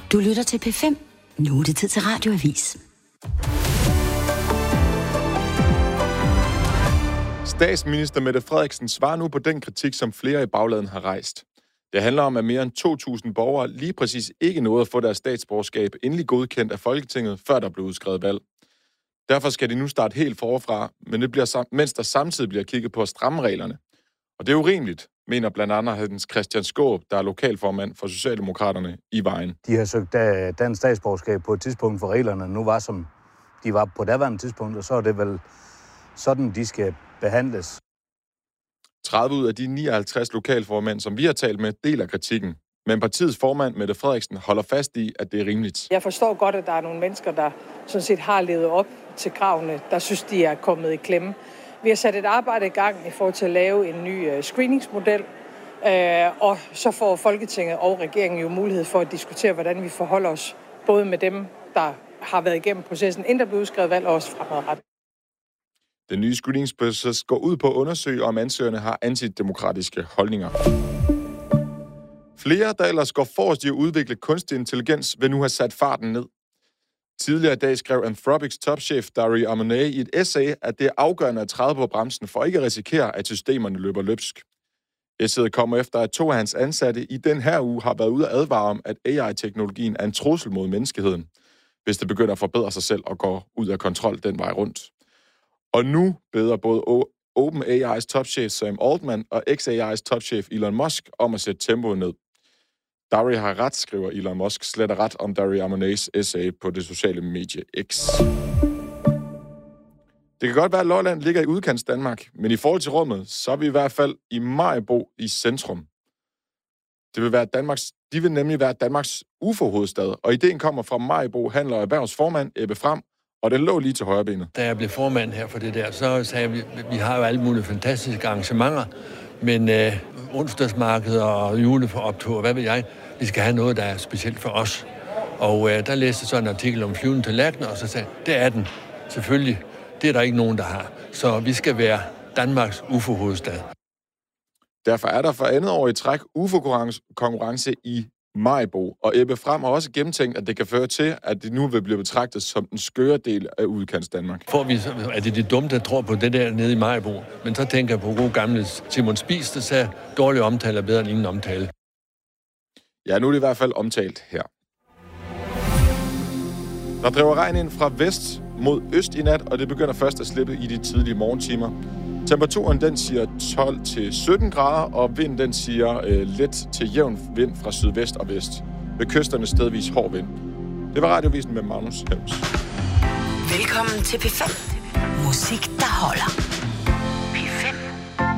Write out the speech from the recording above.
Du lytter til P5. Nu er det tid til Radioavis. Statsminister Mette Frederiksen svarer nu på den kritik, som flere i bagladen har rejst. Det handler om, at mere end 2.000 borgere lige præcis ikke nåede at få deres statsborgerskab endelig godkendt af Folketinget, før der blev udskrevet valg. Derfor skal de nu starte helt forfra, men det bliver mens der samtidig bliver kigget på at stramme reglerne. Og det er urimeligt, mener blandt andet Hans Christian Skaarup, der er lokalformand for Socialdemokraterne i Vejen. De har søgt dansk statsborgerskab på et tidspunkt, for reglerne nu var, som de var på daværende tidspunkt, og så er det vel sådan, de skal behandles. 30 ud af de 59 lokalformænd, som vi har talt med, deler kritikken. Men partiets formand, Mette Frederiksen, holder fast i, at det er rimeligt. Jeg forstår godt, at der er nogle mennesker, der sådan set har levet op til kravene, der synes, de er kommet i klemme. Vi har sat et arbejde i gang i forhold til at lave en ny screeningsmodel, og så får Folketinget og regeringen jo mulighed for at diskutere, hvordan vi forholder os både med dem, der har været igennem processen, inden der blev udskrevet valg, og også fremadrettet. Den nye screeningsproces går ud på at undersøge, om ansøgerne har antidemokratiske holdninger. Flere, der ellers går forrest i at udvikle kunstig intelligens, vil nu have sat farten ned. Tidligere i dag skrev Anthropics topchef Dario Amodei i et essay, at det er afgørende at træde på bremsen for ikke at risikere, at systemerne løber løbsk. Essayet kommer efter, at 2 af hans ansatte i den her uge har været ude at advare om, at AI-teknologien er en trussel mod menneskeheden, hvis det begynder at forbedre sig selv og går ud af kontrol den vej rundt. Og nu beder både OpenAI's topchef Sam Altman og xAI's topchef Elon Musk om at sætte tempoet ned. Dario har ret, skriver Elon Musk slet ret om Dario Amodeis essay på det sociale medie X. Det kan godt være, at Lolland ligger i udkants Danmark, men i forhold til rummet, så er vi i hvert fald i Maribo i centrum. De vil nemlig være Danmarks UFO-hovedstad, og ideen kommer fra Maribo handler erhvervsformand Ebbe Fram, og den lå lige til højrebenet. Da jeg blev formand her for det der, så sagde vi har jo alle mulige fantastiske arrangementer, men onsdagsmarkeder og juleoptog og hvad ved jeg, vi skal have noget, der er specielt for os. Og der læste jeg så en artikel om flyvende tallerkener, og så sagde det er den. Selvfølgelig. Det er der ikke nogen, der har. Så vi skal være Danmarks UFO-hovedstad. Derfor er der for andet år i træk UFO-konkurrence i Maribo, og Ebbe Fram har også gennemtænkt, at det kan føre til, at det nu vil blive betragtet som den skøre del af udkants Danmark. Er det de dumme, der tror på det der nede i Maribo? Men så tænker jeg på god gamle Simon Spies, der sagde, dårlig omtale er bedre end ingen omtale. Ja, nu er det i hvert fald omtalt her. Der driver regn ind fra vest mod øst i nat, og det begynder først at slippe i de tidlige morgentimer. Temperaturen den siger 12-17 grader, og vinden den siger let til jævn vind fra sydvest og vest. Ved kysterne stedvis hård vind. Det var Radiovisen med Magnus Helms. Velkommen til P5. Musik, der holder.